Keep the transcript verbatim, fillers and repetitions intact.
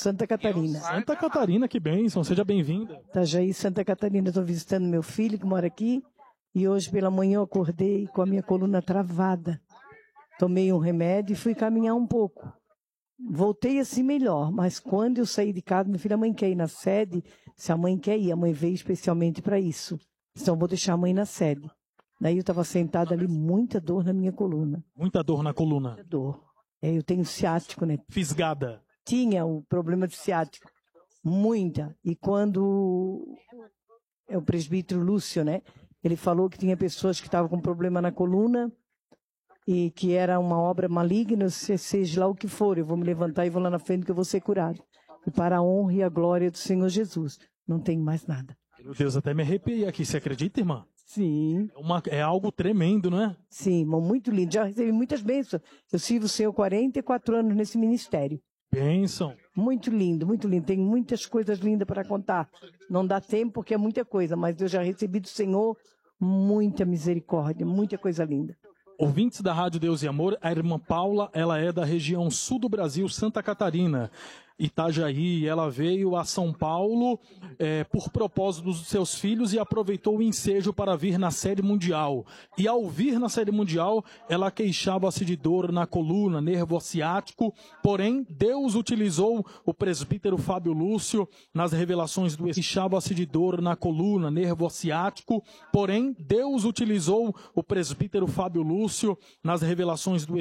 Santa Catarina. Santa Catarina, que bênção, seja bem-vinda. Itajaí, Santa Catarina, estou visitando meu filho que mora aqui. E hoje pela manhã eu acordei com a minha coluna travada. Tomei um remédio e fui caminhar um pouco. Voltei assim melhor, mas quando eu saí de casa, minha filha, a mãe quer ir na sede. Se a mãe quer ir, a mãe veio especialmente para isso. Então vou deixar a mãe na sede. Daí eu estava sentada ali, muita dor na minha coluna. Muita dor na coluna. Muita dor. É, eu tenho ciático, né? Fisgada. Tinha o problema de ciático. Muita. E quando é o presbítero Lúcio, né? Ele falou que tinha pessoas que estavam com problema na coluna e que era uma obra maligna, seja lá o que for, eu vou me levantar e vou lá na frente que eu vou ser curado. E para a honra e a glória do Senhor Jesus, não tem mais nada. Meu Deus, até me arrepiei aqui, você acredita, irmã? Sim. É, uma, é algo tremendo, não é? Sim, irmão, muito lindo. Já recebi muitas bênçãos. Eu sirvo o Senhor quarenta e quatro anos nesse ministério. Bênção. Muito lindo, muito lindo. Tem muitas coisas lindas para contar. Não dá tempo porque é muita coisa, mas eu já recebi do Senhor muita misericórdia, muita coisa linda. Ouvintes da Rádio Deus e Amor, a irmã Paula, ela é da região sul do Brasil, Santa Catarina, Itajaí. Ela veio a São Paulo é, por propósito dos seus filhos e aproveitou o ensejo para vir na série mundial. E ao vir na série mundial, ela queixava-se de dor na coluna, nervo ciático, porém Deus utilizou o presbítero Fábio Lúcio nas revelações do queixava-se de dor na coluna, nervo ciático, porém Deus utilizou o presbítero Fábio Lúcio nas revelações do